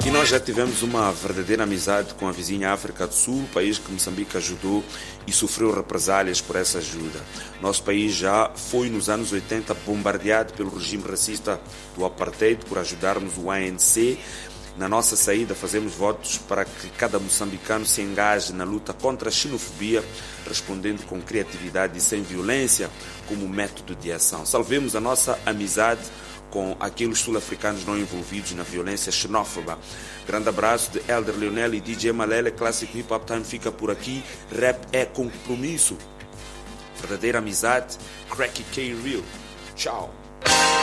E nós já tivemos uma verdadeira amizade com a vizinha África do Sul, país que Moçambique ajudou e sofreu represálias por essa ajuda. Nosso país já foi nos anos 80 bombardeado pelo regime racista do apartheid por ajudarmos o ANC. Na nossa saída fazemos votos para que cada moçambicano se engaje na luta contra a xenofobia, respondendo com criatividade e sem violência como método de ação. Salvemos a nossa amizade com aqueles sul-africanos não envolvidos na violência xenófoba. Grande abraço de Elder Leonel e DJ Malele. Clássico Hip Hop Time fica por aqui. Rap é compromisso. Verdadeira amizade. Cracky K Real. Tchau.